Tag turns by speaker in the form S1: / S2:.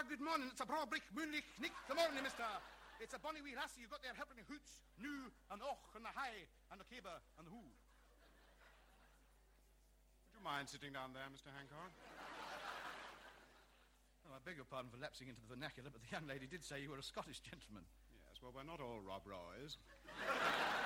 S1: good morning. It's a broad brick, moonlight, nick. Good morning, mister. It's a bonny wee lassie you got there helping the hoots, new, and och, and the high, and the caber, and the who.
S2: Would you mind sitting down there, Mr. Hancock?
S1: Oh, I beg your pardon for lapsing into the vernacular, but the young lady did say you were a Scottish gentleman.
S2: Yes, well, we're not all Rob Roys.